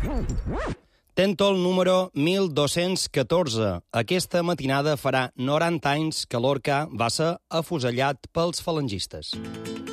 Tentol número 1214. Aquesta matinada farà 90 anys que Lorca va ser afusellat pels falangistes.